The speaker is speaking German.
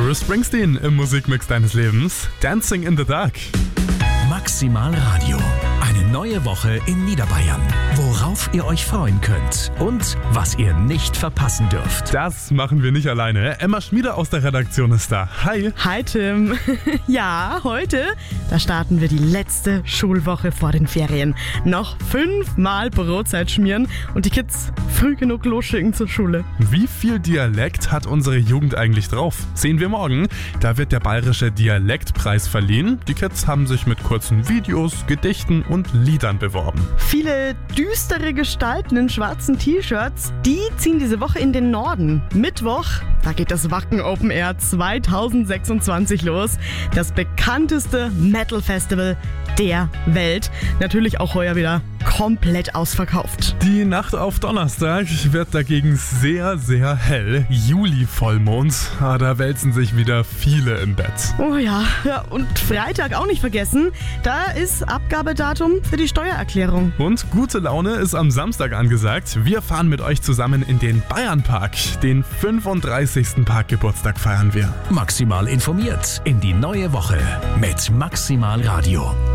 Bruce Springsteen im Musikmix deines Lebens. Dancing in the Dark. Maximal Radio. Eine neue Woche in Niederbayern. Worauf ihr euch freuen könnt und was ihr nicht verpassen dürft. Das machen wir nicht alleine. Emma Schmieder aus der Redaktion ist da. Hi. Hi Tim. Ja, heute, da starten wir die letzte Schulwoche vor den Ferien. Noch 5-mal Brotzeit schmieren und die Kids früh genug losschicken zur Schule. Wie viel Dialekt hat unsere Jugend eigentlich drauf? Sehen wir morgen. Da wird der Bayerische Dialektpreis verliehen. Die Kids haben sich mit kurzen Videos, Gedichten und Liedern beworben. Viele düstere Gestalten in schwarzen T-Shirts, die ziehen diese Woche in den Norden. Mittwoch, da geht das Wacken Open Air 2026 los. Das bekannteste Metal-Festival der Welt. Natürlich auch heuer wieder komplett ausverkauft. Die Nacht auf Donnerstag wird dagegen sehr, sehr hell. Juli-Vollmond. Da wälzen sich wieder viele im Bett. Oh ja, und Freitag auch nicht vergessen. Da ist Abgabedatum für die Steuererklärung. Und gute Laune ist am Samstag angesagt. Wir fahren mit euch zusammen in den Bayernpark. Den 35. Parkgeburtstag feiern wir. Maximal informiert in die neue Woche mit Maximal Radio.